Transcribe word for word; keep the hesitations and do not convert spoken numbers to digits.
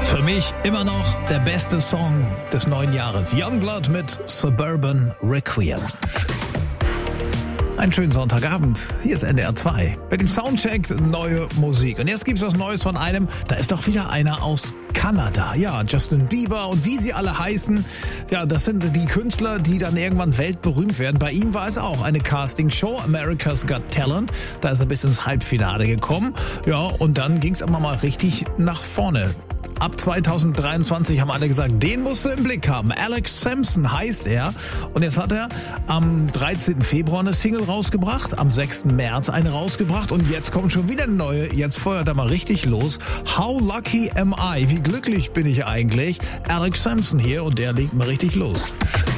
Für mich immer noch der beste Song des neuen Jahres. Youngblood mit Suburban Requiem. Einen schönen Sonntagabend. Hier ist N D R zwei. Bei dem Soundcheck neue Musik. Und jetzt gibt's was Neues von einem, da ist doch wieder einer aus Kanada. Ja, Justin Bieber und wie sie alle heißen. Ja, das sind die Künstler, die dann irgendwann weltberühmt werden. Bei ihm war es auch eine Castingshow, America's Got Talent. Da ist er bis ins Halbfinale gekommen. Ja, und dann ging's aber mal richtig nach vorne. Ab zwanzig dreiundzwanzig haben alle gesagt, den musst du im Blick haben. Alex Sampson heißt er. Und jetzt hat er am dreizehnten Februar eine Single rausgebracht, am sechsten März eine rausgebracht und jetzt kommt schon wieder eine neue. Jetzt feuert er mal richtig los. How lucky am I? Wie glücklich bin ich eigentlich? Alex Sampson hier und der legt mal richtig los.